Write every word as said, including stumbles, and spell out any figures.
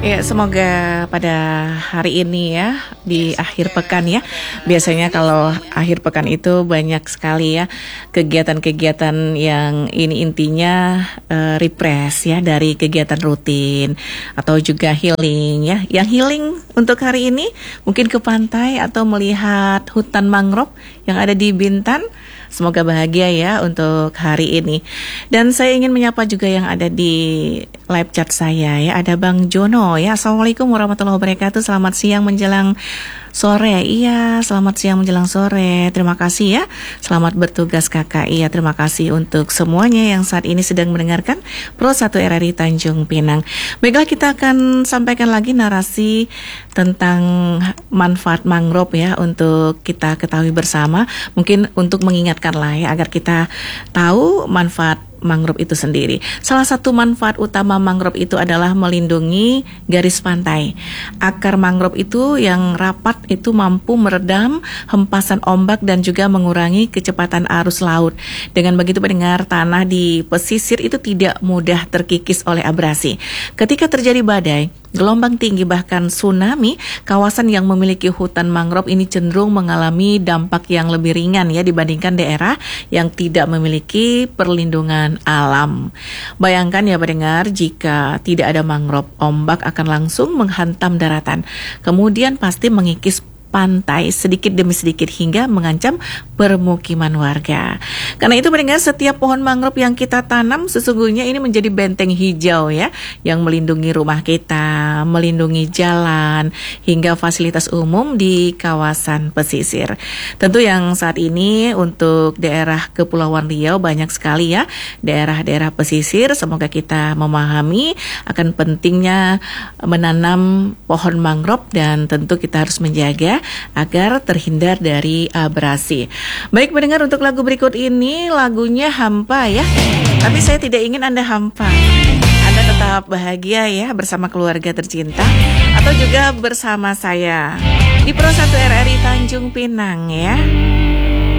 Ya, semoga pada hari ini ya, di akhir pekan ya. Biasanya kalau akhir pekan itu banyak sekali ya kegiatan-kegiatan yang ini intinya uh, refresh ya dari kegiatan rutin atau juga healing ya. Yang healing untuk hari ini mungkin ke pantai atau melihat hutan mangrove yang ada di Bintan. Semoga bahagia ya untuk hari ini. Dan saya ingin menyapa juga yang ada di live chat saya ya. Ada Bang Jono ya. Assalamualaikum warahmatullahi wabarakatuh. Selamat siang menjelang sore. Iya, selamat siang menjelang sore. Terima kasih ya. Selamat bertugas kakak. Iya, terima kasih untuk semuanya yang saat ini sedang mendengarkan Pro satu R R I Tanjung Pinang. Baiklah, kita akan sampaikan lagi narasi tentang manfaat mangrove ya untuk kita ketahui bersama. Mungkin untuk mengingatkan lah ya agar kita tahu manfaat mangrove itu sendiri. Salah satu manfaat utama mangrove itu adalah melindungi garis pantai. Akar mangrove itu yang rapat itu mampu meredam hempasan ombak dan juga mengurangi kecepatan arus laut. Dengan begitu pendengar, tanah di pesisir itu tidak mudah terkikis oleh abrasi. Ketika terjadi badai, gelombang tinggi bahkan tsunami, kawasan yang memiliki hutan mangrove ini cenderung mengalami dampak yang lebih ringan ya dibandingkan daerah yang tidak memiliki perlindungan alam. Bayangkan ya pendengar, jika tidak ada mangrove, ombak akan langsung menghantam daratan, kemudian pasti mengikis pantai sedikit demi sedikit hingga mengancam permukiman warga. Karena itu mendengar, setiap pohon mangrove yang kita tanam sesungguhnya ini menjadi benteng hijau ya, yang melindungi rumah kita, melindungi jalan hingga fasilitas umum di kawasan pesisir. Tentu yang saat ini untuk daerah Kepulauan Riau banyak sekali ya daerah-daerah pesisir. Semoga kita memahami akan pentingnya menanam pohon mangrove dan tentu kita harus menjaga agar terhindar dari abrasi. Baik pendengar, untuk lagu berikut ini lagunya hampa ya. Tapi saya tidak ingin Anda hampa. Anda tetap bahagia ya bersama keluarga tercinta atau juga bersama saya di Pro satu R R I Tanjung Pinang ya.